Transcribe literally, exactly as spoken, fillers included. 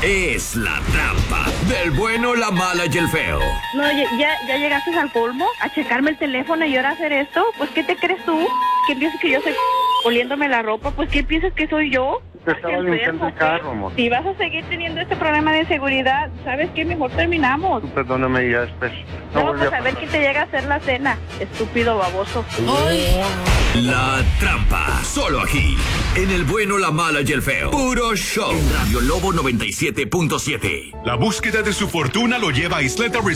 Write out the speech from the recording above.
es La Trampa, del bueno, la mala y el feo. No, ya, ya, ya llegaste al colmo a checarme el teléfono y ahora hacer esto. Pues, ¿qué te crees tú? ¿Qué piensas que yo soy oliéndome la ropa? Pues, ¿qué piensas que soy yo? Te estaba limpiando el carro, amor. Si vas a seguir teniendo este problema de seguridad, ¿sabes qué? Mejor terminamos. Tú perdóname ya después. No, no pues a, a ver quién te llega a hacer la cena, estúpido baboso. Ay. La Trampa, solo aquí, en el bueno, la mala y el feo. Puro show. En Radio Lobo noventa y siete punto siete. La búsqueda de su fortuna lo lleva a Isleta Resort